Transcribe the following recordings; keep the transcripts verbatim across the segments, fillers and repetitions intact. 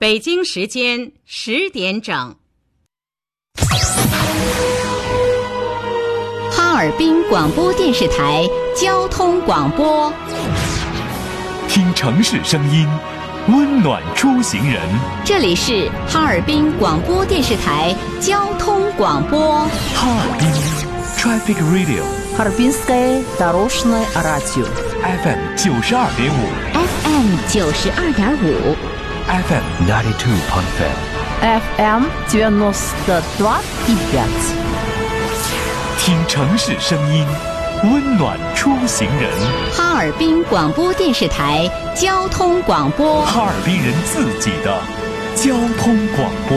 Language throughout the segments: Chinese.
北京时间十点整。 哈尔滨广播电视台交通广播， 听城市声音，温暖出行人。 这里是哈尔滨广播电视台交通广播。 哈尔滨 Traffic Radio， Харбинское дорожное радио F M 九十二点五 F M 九十二点五 F M ninety two point five F M девяносто два и пять。 听城市声音，温暖出行人。 哈尔滨广播电视台交通广播， 哈尔滨人自己的交通广播。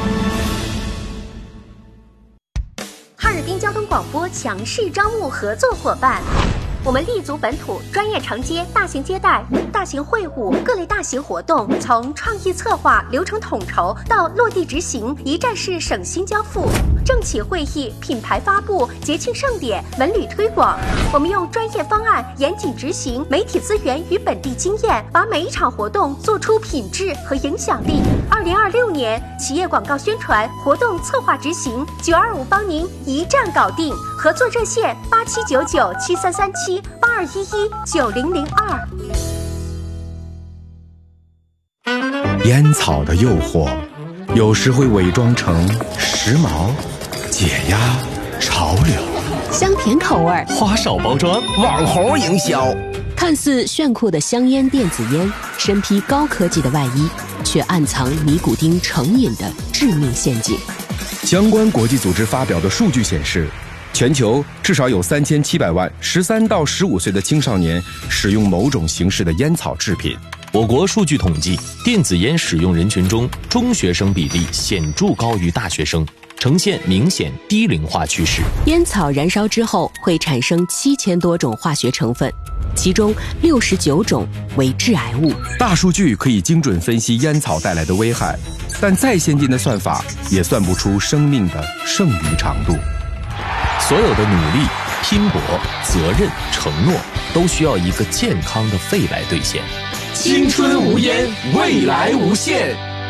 哈尔滨交通广播强势招募合作伙伴。我们立足本土，专业承接大型接待、大型会晤、各类大型活动，从创意策划、流程统筹到落地执行，一站式省心交付。政企会议、品牌发布、节庆盛典、文旅推广，我们用专业方案严谨执行，媒体资源与本地经验，把每一场活动做出品质和影响力。二零二六年企业广告宣传、活动策划执行，九二五帮您一站搞定。合作热线八七九九七三三七八二一一九零零二。 烟草的诱惑，有时会伪装成时髦、解压、潮流， 香甜口味， 花哨包装， 网红营销， 看似炫酷的香烟电子烟，身披高科技的外衣，却暗藏尼古丁成瘾的致命陷阱。 相关国际组织发表的数据显示，全球至少有三千七百万十三到十五岁的青少年使用某种形式的烟草制品。 我国数据统计，电子烟使用人群中，中学生比例显著高于大学生，呈现明显低龄化趋势。 烟草燃烧之后会产生七千多种化学成分，其中六十九种为致癌物。 大数据可以精准分析烟草带来的危害，但再先进的算法也算不出生命的剩余长度。 所有的努力、拼搏、责任、承诺，都需要一个健康的肺来兑现。 青春无烟，未来无限。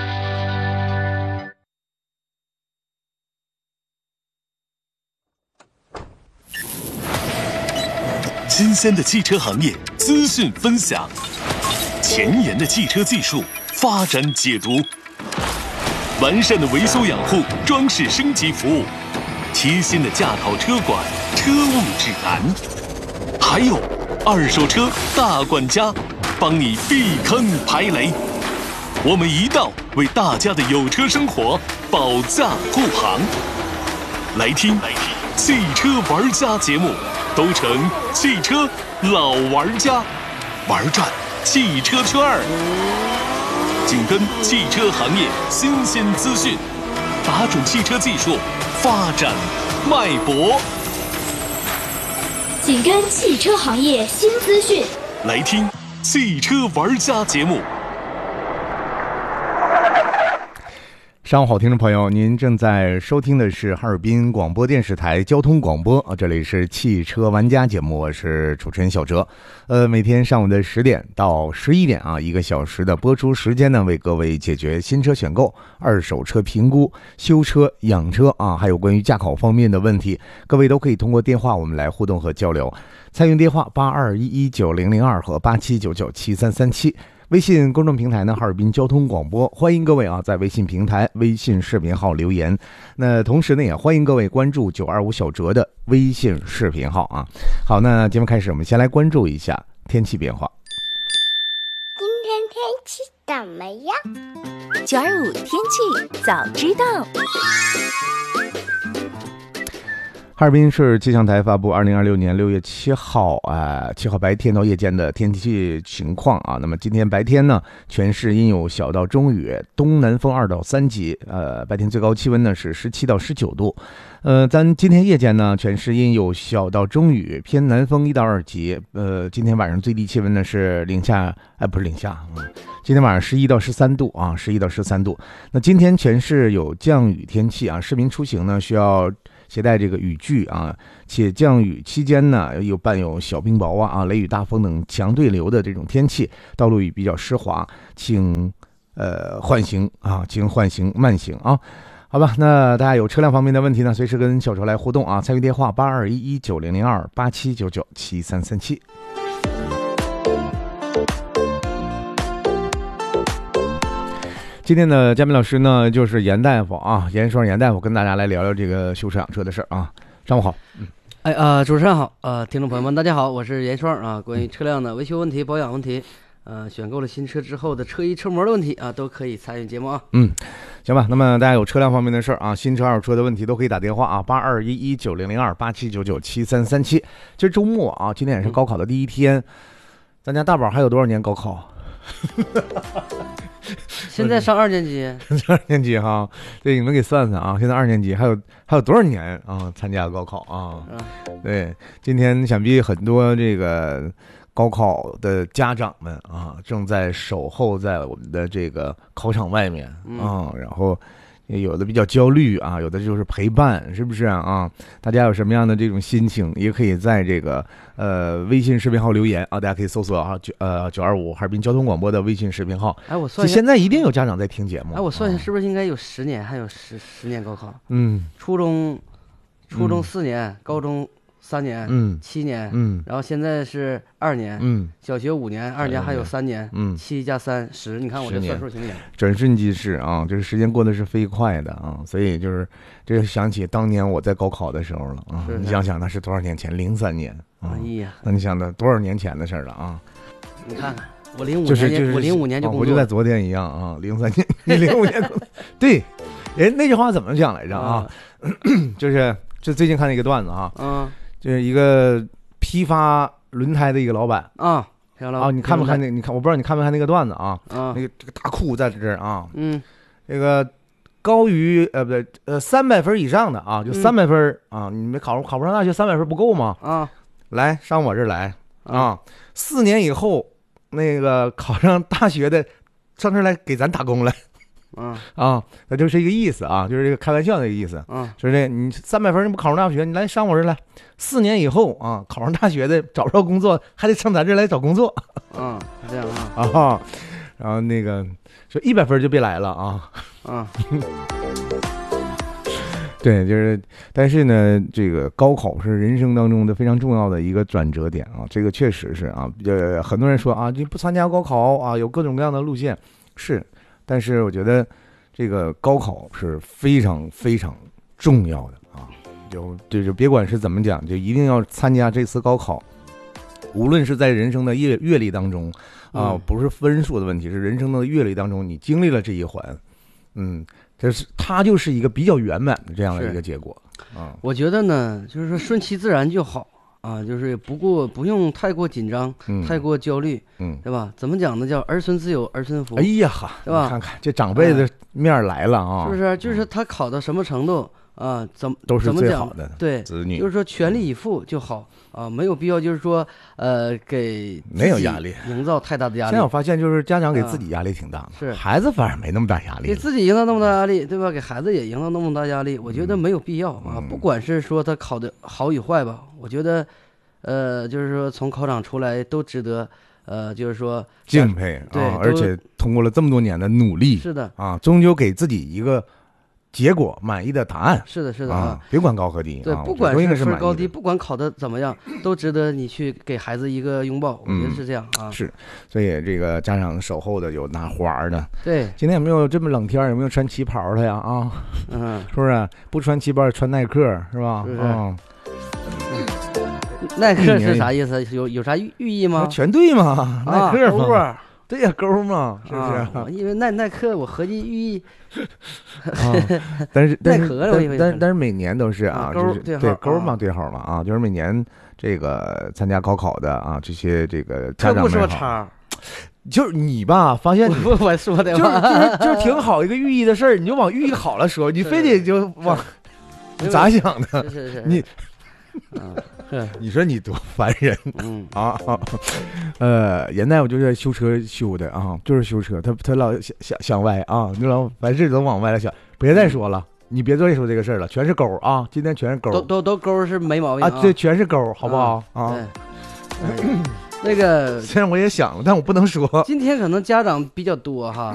新鲜的汽车行业资讯分享，前沿的汽车技术发展解读，完善的维修养护、装饰升级服务，贴心的驾考车管、车务指南，还有二手车大管家，帮你避坑排雷。我们一道为大家的有车生活保驾护航。来听汽车玩家节目，都成汽车老玩家，玩转汽车圈儿，紧跟汽车行业新鲜资讯，打准汽车技术发展脉搏， 紧跟汽车行业新资讯。 来听汽车玩家节目。 上午好，听众朋友，您正在收听的是哈尔滨广播电视台交通广播啊，这里是汽车玩家节目，我是主持人小哲。呃，每天上午的十点到十一点啊，一个小时的播出时间呢，为各位解决新车选购、二手车评估、修车、养车啊，还有关于驾考方面的问题，各位都可以通过电话我们来互动和交流。参与电话八二一一九零零二和八七九九七三三七。微信公众平台呢，哈尔滨交通广播，欢迎各位啊，在微信平台、微信视频号留言。那同时呢，也欢迎各位关注九二五小哲的微信视频号啊。好，那节目开始，我们先来关注一下天气变化。 今天天气怎么样？ 九二五天气早知道。 哈尔滨市气象台发布二零二六年六月七号啊七号白天到夜间的天气情况啊。那么今天白天呢，全市阴有小到中雨，东南风二到三级，呃，白天最高气温呢是十七到十九度。呃，咱今天夜间呢，全市阴有小到中雨，偏南风一到二级。呃，今天晚上最低气温呢是零下，哎，不是零下，嗯，今天晚上十一到十三度啊，十一到十三度。那今天全市有降雨天气啊，市民出行呢需要携带这个雨具啊，且降雨期间呢又伴有小冰雹啊、啊雷雨大风等强对流的这种天气，道路也比较湿滑，请呃缓行啊，进行缓行慢行啊。好吧，那大家有车辆方面的问题呢，随时跟小周来互动啊。参与电话八二一一九零零二八七九九七三三七。今天的嘉宾老师呢，就是严大夫啊，严双严大夫，跟大家来聊聊这个修车养车的事儿啊。上午好，嗯， 哎啊、呃，主持人好，呃，听众朋友们大家好，我是严双啊。关于车辆的维修问题、保养问题。呃，选购了新车之后的车衣车模的问题啊，都可以参与节目啊。 嗯，行吧。那么大家有车辆方面的事儿啊，新车、二手车的问题都可以打电话啊，八二一一九零零二八七九九七三三七。其实周末啊，今天也是高考的第一天，咱家大宝还有多少年高考？ 现在上二年级， 二年级哈，对，你们给算算啊，现在二年级还有还有多少年啊？参加高考啊？对，今天想必很多这个。高考的家长们啊，正在守候在我们的这个考场外面啊，然后有的比较焦虑啊，有的就是陪伴，是不是啊？大家有什么样的这种心情，也可以在这个呃微信视频号留言啊，大家可以搜索啊九呃九二五哈尔滨交通广播的微信视频号。 哎，我算现在一定有家长在听节目。 哎，我算一下，是不是应该有十年，还有十十年高考？ 嗯， 初中，初中四年，嗯、高中。三年， 嗯， 七年， 嗯， 然后现在是二年， 嗯， 小学五年，二年还有三年， 嗯， 七加三十，你看我这算数行不行？ 转瞬即逝啊，这个时间过得是飞快的啊，所以就是这想起当年我在高考的时候了啊，你想想那是多少年前？零三年啊， 哎呀， 那你想的多少年前的事了啊？ 你看看我零五年， 就是就是我零五年就工作， 我就在昨天一样啊，零三年，你零五年，对，人那句话怎么讲来着啊？就是就最近看了一个段子啊， 嗯。 就是一个批发轮胎的一个老板啊， 啊，你看没看那？你看我不知道你看没看那个段子啊？ 啊， 那个这个大库在这儿啊， 嗯， 这个高于呃不对呃三百分以上的啊，就三百分、嗯、啊，你没考考不上大学三百分不够吗？ 啊， 来上我这儿来啊，四年以后那个考上大学的上这儿来给咱打工来。 嗯啊，那就是一个意思啊，就是这个开玩笑的一个意思。 嗯， 就是这你三百分你不考上大学，你来上我这儿来，四年以后啊，考上大学的找不着工作，还得上咱这儿来找工作。 嗯，这样啊。 啊，然后那个说一百分就别来了啊。 啊。 对，就是，但是呢，这个高考是人生当中的非常重要的一个转折点啊，这个确实是啊，呃，很多人说啊，你不参加高考啊，有各种各样的路线，是。但是我觉得这个高考是非常非常重要的啊，就就就别管是怎么讲，就一定要参加这次高考，无论是在人生的阅阅历当中啊，不是分数的问题，是人生的阅历当中你经历了这一环，嗯，这是它就是一个比较圆满的这样的一个结果啊。 我觉得呢，就是说顺其自然就好。啊，就是不过不用太过紧张， 嗯、 太过焦虑， 嗯， 对吧？怎么讲呢？叫儿孙自有儿孙福。 哎呀哈， 对吧？ 你看看这长辈的面来了啊， 是不是？就是他考到什么程度啊？怎么都是最好的对子女， 就是说全力以赴就好啊，没有必要就是说呃给没有压力， 营造太大的压力。 现在我发现就是家长给自己压力挺大的， 啊、是孩子反而没那么大压力， 给自己营造那么大压力，对吧？给孩子也营造那么大压力，我觉得没有必要啊。 嗯、 不管是说他考的好与坏吧，我觉得。呃，就是说从考场出来都值得，呃，就是说敬佩对、 啊，而且通过了这么多年的努力， 是的啊，终究给自己一个结果满意的答案。 是的，是的啊，别管高和低， 对， 啊、 不管是分高低，不管考的怎么样，都值得你去给孩子一个拥抱。我觉得是这样啊。 是，所以这个家长守候的有拿花的， 对， 今天有没有这么冷天有没有穿旗袍的呀？啊， 嗯， 是不是？不穿旗袍穿耐克是吧？ 是不是？ 啊耐克是啥意思？有有啥寓意吗？ 全对嘛，耐克嘛， 啊、 对呀，勾嘛，是不是？ 啊、我以为耐耐克，我合计寓意。 啊，但是耐克， 但但但是每年都是啊， 啊就是对对勾嘛，对号嘛啊，就是每年这个参加高考的啊，这些这个家长们好。 这不说叉。 就是你吧，发现你不我说的吧，就是就是就是挺好一个寓意的事儿，你就往寓意好了说，你非得就往，你咋想的？ 是是是， 你。 嗯， 你说你多烦人， 嗯啊，呃，严大夫就是修车修的啊，就是修车，他他老想想想歪啊，你老凡事都往歪了想，别再说了，你别再说这个事儿了，全是勾啊，今天全是勾， 都都都勾是没毛病啊，这全是勾，好不好啊？ 对，那个虽然我也想了，但我不能说。 今天可能家长比较多哈，